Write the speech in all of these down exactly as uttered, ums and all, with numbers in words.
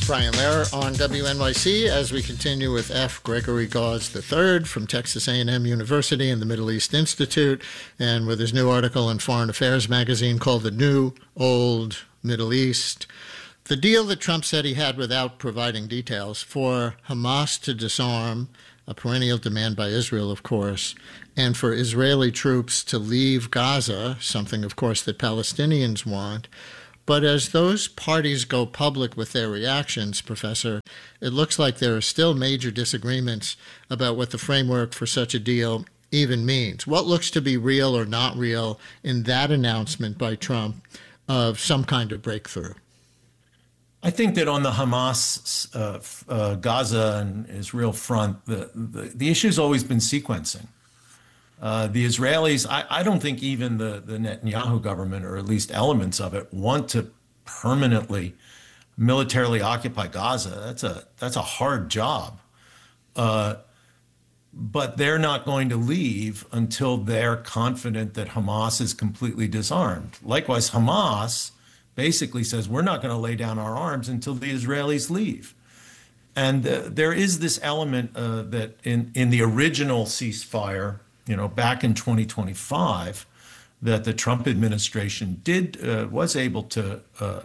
Brian Lehrer on W N Y C as we continue with F. Gregory Gause the third from Texas A and M University and the Middle East Institute, and with his new article in Foreign Affairs magazine called The New Old Middle East. The deal that Trump said he had without providing details for Hamas to disarm, a perennial demand by Israel, of course, and for Israeli troops to leave Gaza, something, of course, that Palestinians want. But as those parties go public with their reactions, Professor, it looks like there are still major disagreements about what the framework for such a deal even means. What looks to be real or not real in that announcement by Trump of some kind of breakthrough? I think that on the Hamas, uh, uh, Gaza and Israel front, the, the, the issue's always been sequencing. Uh, the Israelis, I, I don't think even the, the Netanyahu government, or at least elements of it, want to permanently militarily occupy Gaza. That's a that's a hard job. Uh, but they're not going to leave until they're confident that Hamas is completely disarmed. Likewise, Hamas basically says, we're not going to lay down our arms until the Israelis leave. And uh, there is this element uh, that in, in the original ceasefire, you know, back in twenty twenty-five, that the Trump administration did uh, was able to uh,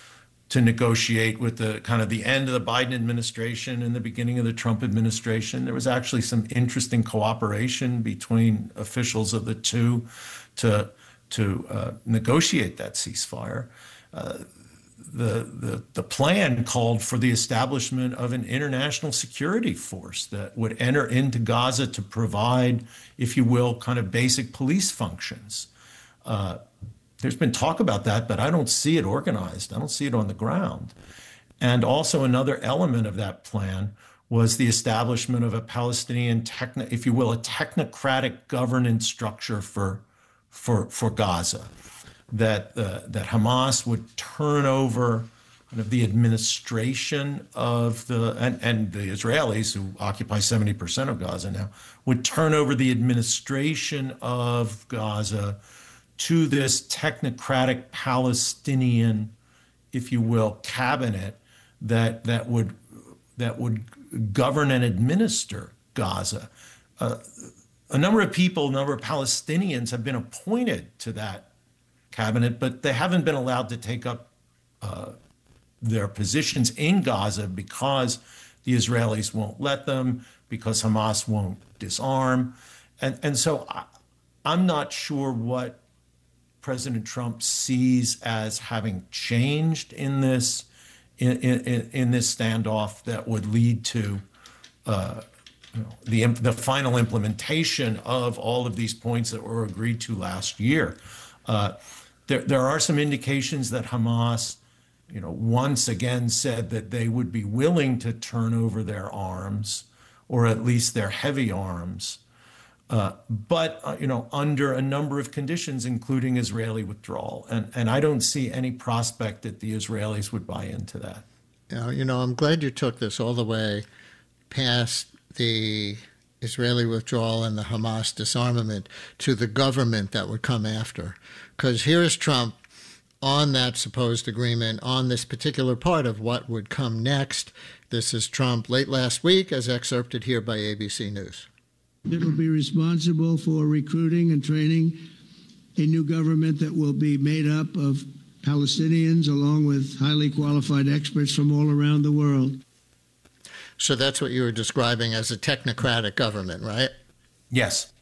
to negotiate with the kind of the end of the Biden administration and the beginning of the Trump administration. There was actually some interesting cooperation between officials of the two to to uh, negotiate that ceasefire. Uh, The, the the plan called for the establishment of an international security force that would enter into Gaza to provide, if you will, kind of basic police functions. Uh, there's been talk about that, but I don't see it organized. I don't see it on the ground. And also another element of that plan was the establishment of a Palestinian, techno, if you will, a technocratic governance structure for for for Gaza. That uh, that Hamas would turn over kind of the administration of the, and, and the Israelis, who occupy seventy percent of Gaza now, would turn over the administration of Gaza to this technocratic Palestinian, if you will, cabinet that that would that would govern and administer Gaza. Uh, a number of people, a number of Palestinians have been appointed to that cabinet, but they haven't been allowed to take up uh, their positions in Gaza because the Israelis won't let them, because Hamas won't disarm. And, and so I, I'm not sure what President Trump sees as having changed in this in, in, in this standoff that would lead to uh, you know, the, the final implementation of all of these points that were agreed to last year. Uh, There, there are some indications that Hamas, you know, once again said that they would be willing to turn over their arms, or at least their heavy arms, uh, but, uh, you know, under a number of conditions, including Israeli withdrawal. And, and I don't see any prospect that the Israelis would buy into that. Yeah, you know, I'm glad you took this all the way past the Israeli withdrawal and the Hamas disarmament to the government that would come after. Because here's Trump on that supposed agreement, on this particular part of what would come next. This is Trump late last week, as excerpted here by A B C News. It will be responsible for recruiting and training a new government that will be made up of Palestinians along with highly qualified experts from all around the world. So that's what you were describing as a technocratic government, right? Yes.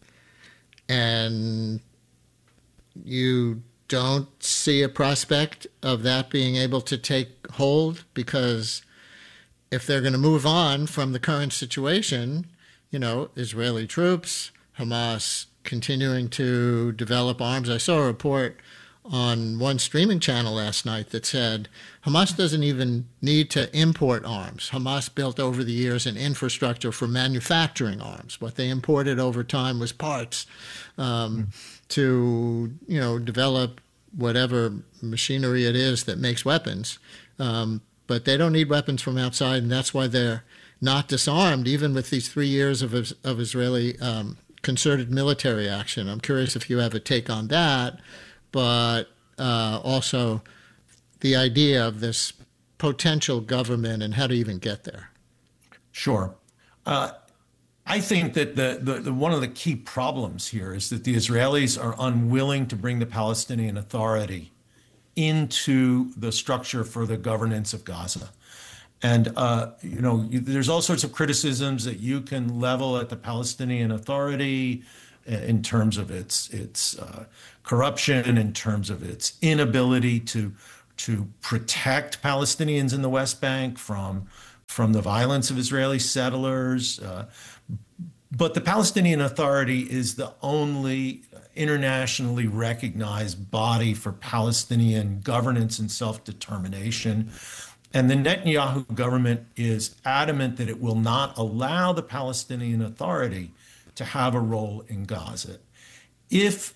And you don't see a prospect of that being able to take hold, because if they're going to move on from the current situation, you know, Israeli troops, Hamas continuing to develop arms. I saw a report on one streaming channel last night that said Hamas doesn't even need to import arms. Hamas built over the years an infrastructure for manufacturing arms. What they imported over time was parts um, mm. to, you know, develop whatever machinery it is that makes weapons. Um, but they don't need weapons from outside, and that's why they're not disarmed, even with these three years of, of Israeli um, concerted military action. I'm curious if you have a take on that. But uh, also the idea of this potential government and how to even get there? Sure. Uh, I think that the, the, the one of the key problems here is that the Israelis are unwilling to bring the Palestinian Authority into the structure for the governance of Gaza. And, uh, you know, you, there's all sorts of criticisms that you can level at the Palestinian Authority in terms of its its uh, corruption, in terms of its inability to to protect Palestinians in the West Bank from from the violence of Israeli settlers. Uh, but the Palestinian Authority is the only internationally recognized body for Palestinian governance and self-determination. And the Netanyahu government is adamant that it will not allow the Palestinian Authority to have a role in Gaza. If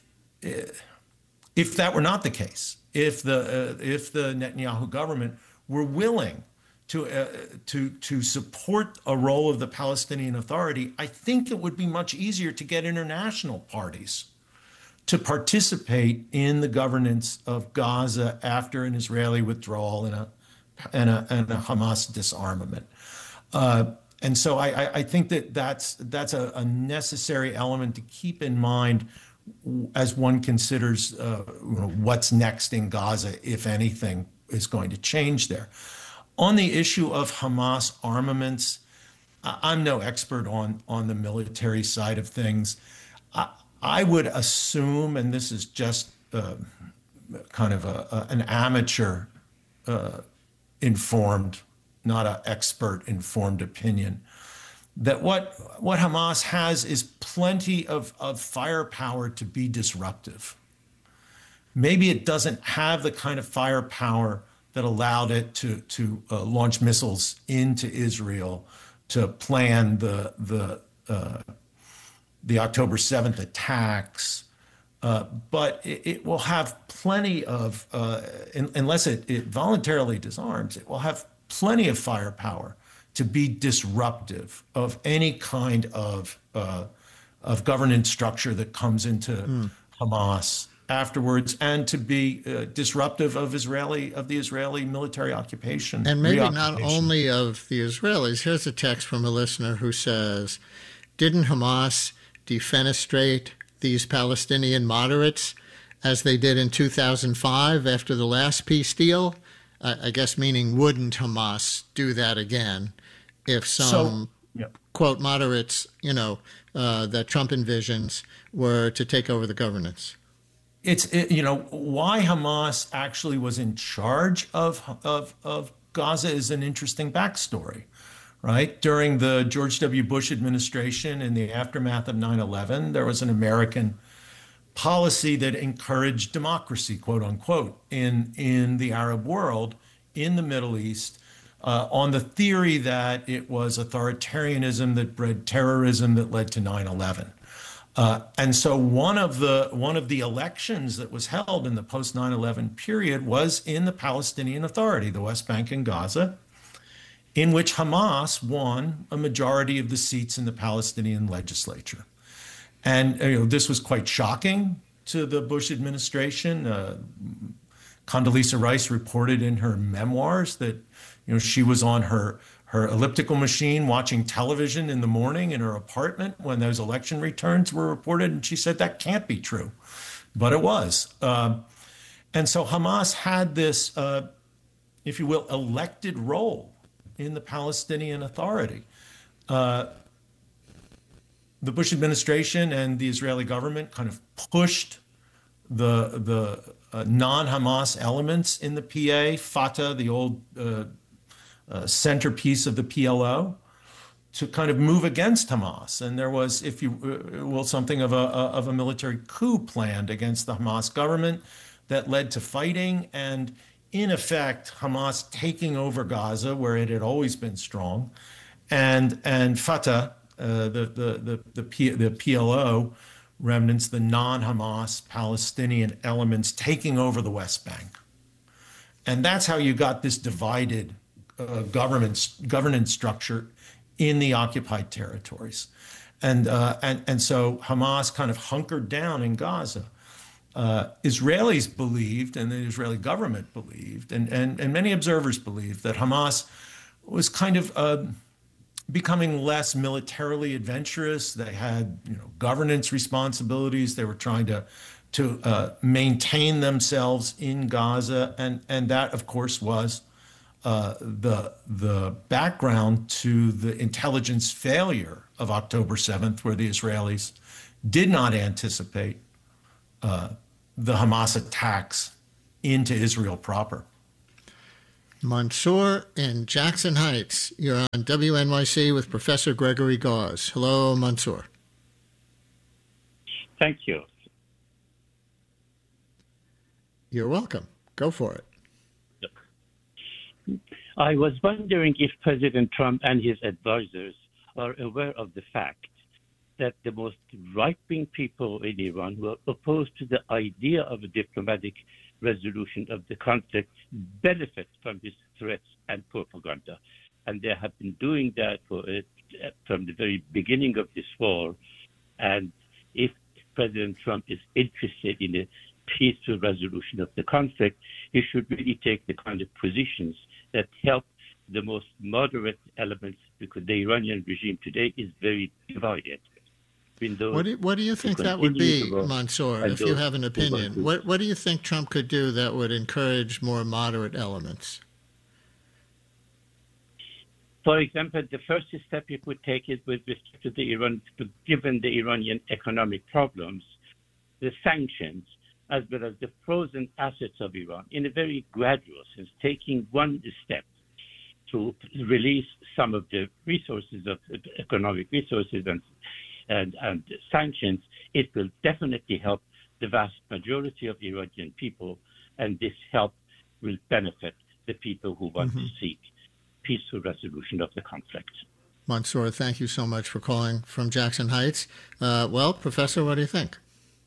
if that were not the case, if the uh, if the Netanyahu government were willing to uh, to to support a role of the Palestinian Authority, I think it would be much easier to get international parties to participate in the governance of Gaza after an Israeli withdrawal and a and a, and a Hamas disarmament. Uh, And so I, I think that that's, that's a, a necessary element to keep in mind as one considers uh, you know, what's next in Gaza, if anything is going to change there. On the issue of Hamas armaments, I'm no expert on, on the military side of things. I, I would assume, and this is just uh, kind of a, a, an amateur uh, informed, not an expert informed opinion, that what what Hamas has is plenty of, of firepower to be disruptive. Maybe it doesn't have the kind of firepower that allowed it to to uh, launch missiles into Israel, to plan the the uh, the October seventh attacks. Uh, but it, it will have plenty of, uh, in, unless it, it voluntarily disarms, it will have plenty of firepower to be disruptive of any kind of uh, of governance structure that comes into mm. Hamas afterwards, and to be uh, disruptive of Israeli of the Israeli military occupation. And maybe not only of the Israelis. Here's a text from a listener who says, "Didn't Hamas defenestrate these Palestinian moderates as they did in two thousand five after the last peace deal?" I guess meaning, wouldn't Hamas do that again if some, so, yep. quote, moderates, you know, uh, that Trump envisions were to take over the governance? It's, it, you know, why Hamas actually was in charge of, of, of Gaza is an interesting backstory, right? During the George W. Bush administration, in the aftermath of nine eleven, there was an American policy that encouraged democracy, quote unquote, in, in the Arab world, in the Middle East, uh, on the theory that it was authoritarianism that bred terrorism that led to nine eleven. Uh, and so one of the one of the elections that was held in the post nine eleven period was in the Palestinian Authority, the West Bank and Gaza, in which Hamas won a majority of the seats in the Palestinian legislature. And you know, this was quite shocking to the Bush administration. Uh, Condoleezza Rice reported in her memoirs that you know she was on her her elliptical machine watching television in the morning in her apartment when those election returns were reported, and she said that can't be true, but it was. Um, and so Hamas had this, uh, if you will, elected role in the Palestinian Authority. Uh, The Bush administration and the Israeli government kind of pushed the the uh, non-Hamas elements in the P A, Fatah, the old uh, uh, centerpiece of the P L O, to kind of move against Hamas. And there was, if you uh, will, something of a of a military coup planned against the Hamas government that led to fighting and, in effect, Hamas taking over Gaza, where it had always been strong, and and Fatah, Uh, the the the the, P, the P L O remnants, the non-Hamas Palestinian elements taking over the West Bank, and that's how you got this divided uh, government governance structure in the occupied territories, and uh, and and so Hamas kind of hunkered down in Gaza. uh, Israelis believed, and the Israeli government believed, and, and, and many observers believed, that Hamas was kind of uh, becoming less militarily adventurous. They had, you know, governance responsibilities. They were trying to to uh, maintain themselves in Gaza, and and that, of course, was uh, the the background to the intelligence failure of October seventh, where the Israelis did not anticipate uh, the Hamas attacks into Israel proper. Mansour in Jackson Heights, you're on W N Y C with Professor Gregory Gause. Hello, Mansour. Thank you. You're welcome. Go for it. I was wondering if President Trump and his advisors are aware of the fact that the most right-wing people in Iran were opposed to the idea of a diplomatic resolution of the conflict benefit from his threats and propaganda. And they have been doing that for it from the very beginning of this war. And if President Trump is interested in a peaceful resolution of the conflict, he should really take the kind of positions that help the most moderate elements, because the Iranian regime today is very divided. What do, you, what do you think that would be, Mansour, if you have an opinion? What, what do you think Trump could do that would encourage more moderate elements? For example, the first step he could take is with respect to the Iran, given the Iranian economic problems, the sanctions, as well as the frozen assets of Iran, in a very gradual sense, taking one step to release some of the resources of economic resources and And, and sanctions, it will definitely help the vast majority of Iranian people, and this help will benefit the people who want mm-hmm. to seek peaceful resolution of the conflict. Mansour, thank you so much for calling from Jackson Heights. Uh, well, Professor, what do you think?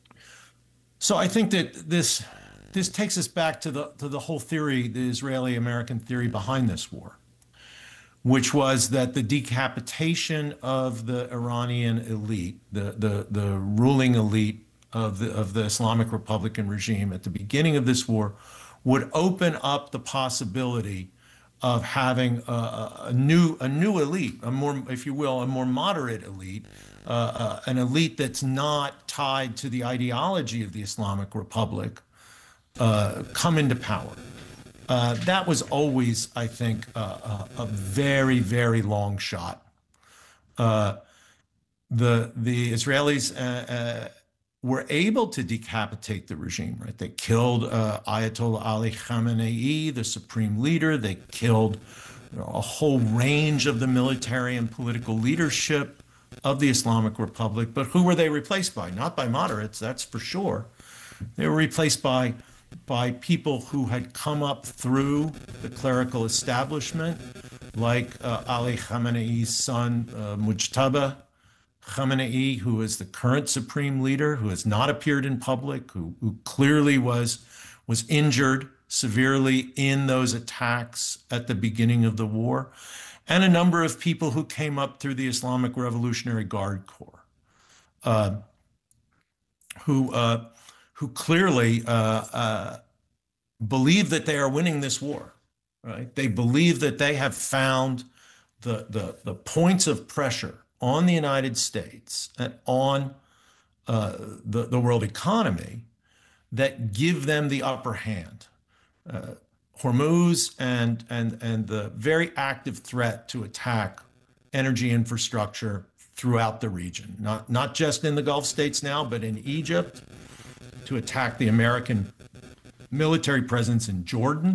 So I think that this this takes us back to the to the whole theory, the Israeli-American theory behind this war, which was that the decapitation of the Iranian elite, the, the, the ruling elite of the, of the Islamic Republican regime at the beginning of this war, would open up the possibility of having a, a new a new elite, a more, if you will, a more moderate elite, uh, uh, an elite that's not tied to the ideology of the Islamic Republic, uh, come into power. Uh, that was always, I think, uh, a, a very, very long shot. Uh, the the Israelis uh, uh, were able to decapitate the regime, right? They killed uh, Ayatollah Ali Khamenei, the supreme leader. They killed, you know, a whole range of the military and political leadership of the Islamic Republic. But who were they replaced by? Not by moderates, that's for sure. They were replaced by by people who had come up through the clerical establishment, like uh, Ali Khamenei's son, uh, Mujtaba Khamenei, who is the current supreme leader, who has not appeared in public, who, who clearly was, was injured severely in those attacks at the beginning of the war, and a number of people who came up through the Islamic Revolutionary Guard Corps, uh, who uh, who clearly uh, uh, believe that they are winning this war, right? They believe that they have found the, the, the points of pressure on the United States and on uh, the, the world economy that give them the upper hand. Uh, Hormuz and, and, and the very active threat to attack energy infrastructure throughout the region, not, not just in the Gulf states now, but in Egypt, to attack the American military presence in Jordan.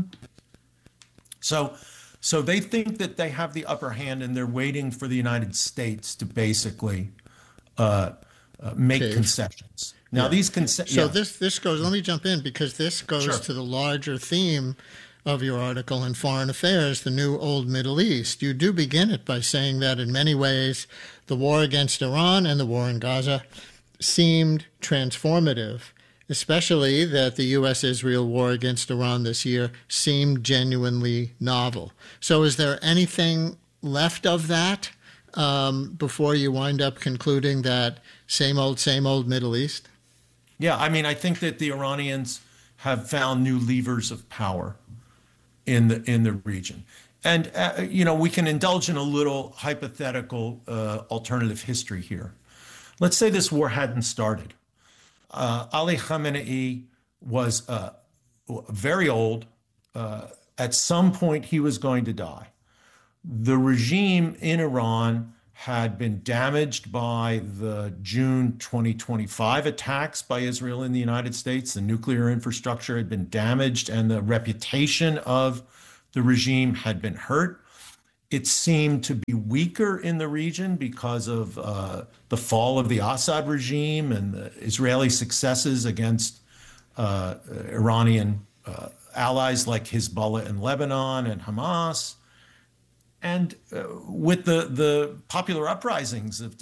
So, so they think that they have the upper hand, and they're waiting for the United States to basically uh, uh, make okay. concessions. Now, yeah. these concessions. So yeah. this this goes. Let me jump in, because this goes sure. to the larger theme of your article in Foreign Affairs, the New Old Middle East. You do begin it by saying that in many ways, the war against Iran and the war in Gaza seemed transformative, especially that the U S Israel war against Iran this year seemed genuinely novel. So is there anything left of that um, before you wind up concluding that same old, same old Middle East? Yeah, I mean, I think that the Iranians have found new levers of power in the in the region. And, uh, you know, we can indulge in a little hypothetical uh, alternative history here. Let's say this war hadn't started. Uh, Ali Khamenei was uh, very old. Uh, at some point, he was going to die. The regime in Iran had been damaged by the June twenty twenty-five attacks by Israel in the United States. The nuclear infrastructure had been damaged, and the reputation of the regime had been hurt. It seemed to be weaker in the region because of uh, the fall of the Assad regime and the Israeli successes against uh, Iranian uh, allies like Hezbollah in Lebanon and Hamas. And uh, with the, the popular uprisings of